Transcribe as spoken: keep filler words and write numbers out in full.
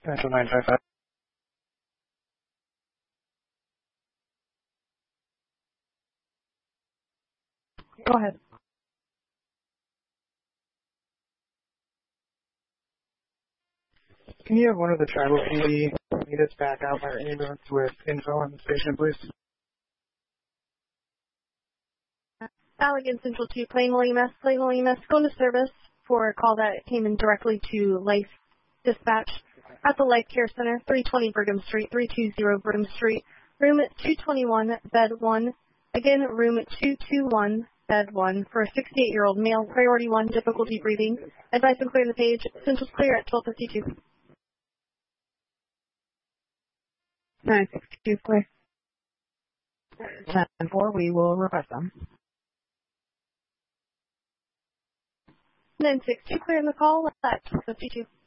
Central nine five five. Go ahead. Can you have one of the tribal P D meet us back out by our ambulance with info on the station, please? Allegan Central two, Plain William S. Plain William S. Going to service for a call that came in directly to Life Dispatch at the Life Care Center, three twenty Brigham Street, three two zero Brigham Street, room two twenty-one, bed one. Again, room two twenty-one, bed one, for a sixty-eight-year-old male, priority one, difficulty breathing. Advice and clear the page. Central's clear at twelve fifty-two. nine sixty-two, clear. ten four, we will request them. nine six two, clear in the call at twelve fifty-two.